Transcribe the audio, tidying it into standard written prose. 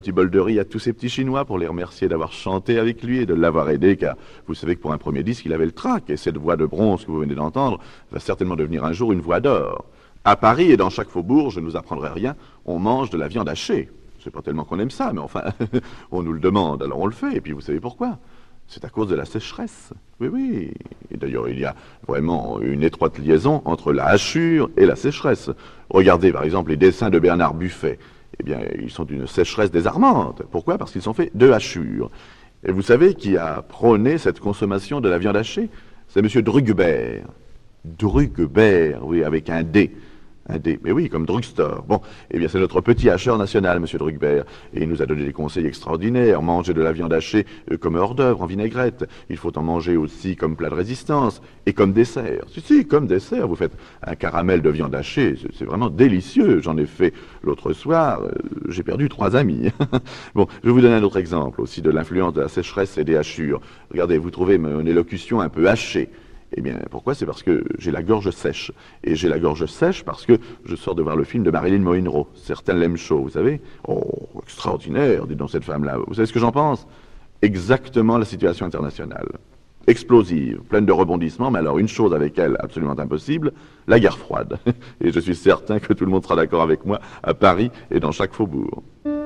Petit bol de riz à tous ces petits Chinois pour les remercier d'avoir chanté avec lui et de l'avoir aidé, car vous savez que pour un premier disque, il avait le trac, et cette voix de bronze que vous venez d'entendre va certainement devenir un jour une voix d'or. À Paris et dans chaque faubourg, je ne vous apprendrai rien, on mange de la viande hachée. C'est pas tellement qu'on aime ça, mais enfin, on nous le demande, alors on le fait, et puis vous savez pourquoi? C'est à cause de la sécheresse. Oui, oui. Et d'ailleurs, il y a vraiment une étroite liaison entre la hachure et la sécheresse. Regardez par exemple les dessins de Bernard Buffet. Eh bien, ils sont d'une sécheresse désarmante. Pourquoi? Parce qu'ils sont faits de hachures. Et vous savez qui a prôné cette consommation de la viande hachée? C'est M. Drugbert. Drugbert, oui, avec un D. Un D, mais oui, comme drugstore. Bon, eh bien, c'est notre petit hacheur national, M. Drugbert. Et il nous a donné des conseils extraordinaires. Manger de la viande hachée comme hors d'œuvre, en vinaigrette. Il faut en manger aussi comme plat de résistance et comme dessert. Si, comme dessert. Vous faites un caramel de viande hachée. C'est vraiment délicieux. J'en ai fait l'autre soir. J'ai perdu 3 amis. Bon, je vais vous donner un autre exemple aussi de l'influence de la sécheresse et des hachures. Regardez, vous trouvez mon élocution un peu hachée. Eh bien, pourquoi? C'est parce que j'ai la gorge sèche. Et j'ai la gorge sèche parce que je sors de voir le film de Marilyn Monroe. Certains l'aiment chaud, vous savez. Oh, extraordinaire, dites donc cette femme-là. Vous savez ce que j'en pense? Exactement la situation internationale. Explosive, pleine de rebondissements, mais alors une chose avec elle absolument impossible, la guerre froide. Et je suis certain que tout le monde sera d'accord avec moi à Paris et dans chaque faubourg.